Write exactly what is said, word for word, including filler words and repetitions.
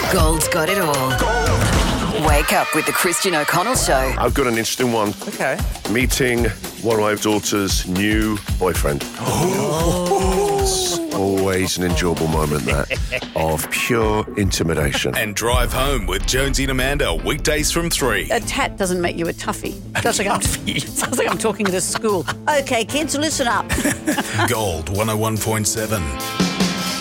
Gold's got it all. Gold. Wake up with the Christian O'Connell Show. I've got an interesting one. Okay. Meeting one of my daughter's new boyfriend. Oh. It's always an enjoyable moment, that, of pure intimidation. And Drive Home with Jonesy and Amanda, weekdays from three. A tat doesn't make you a toughie. Sounds like, I'm, sounds like I'm talking to school. Okay, kids, listen up. Gold one oh one point seven.